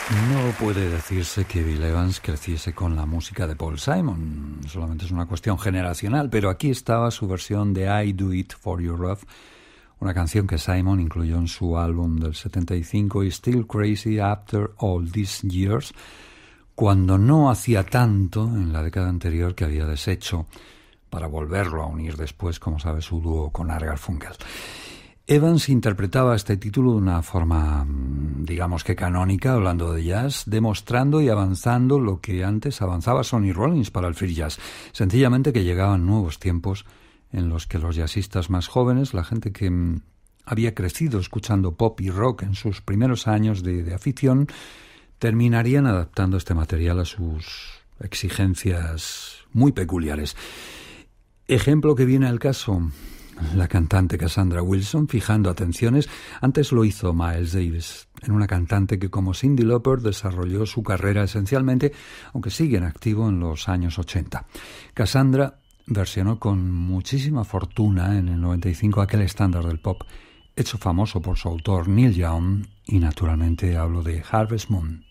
No puede decirse que Bill Evans creciese con la música de Paul Simon, solamente es una cuestión generacional, pero aquí estaba su versión de I Do It For Your Love, una canción que Simon incluyó en su álbum del 75 y Still Crazy After All These Years, cuando no hacía tanto en la década anterior que había deshecho para volverlo a unir después, como sabe, su dúo con Art Garfunkel. Evans interpretaba este título de una forma, digamos que canónica, hablando de jazz, demostrando y avanzando lo que antes avanzaba Sonny Rollins para el free jazz. Sencillamente que llegaban nuevos tiempos en los que los jazzistas más jóvenes, la gente que había crecido escuchando pop y rock en sus primeros años de afición, terminarían adaptando este material a sus exigencias muy peculiares. Ejemplo que viene al caso: la cantante Cassandra Wilson, fijando atenciones. Antes lo hizo Miles Davis, en una cantante que como Cyndi Lauper desarrolló su carrera esencialmente, aunque sigue en activo, en los años 80. Cassandra versionó con muchísima fortuna en el 95 aquel estándar del pop, hecho famoso por su autor Neil Young, y naturalmente hablo de Harvest Moon.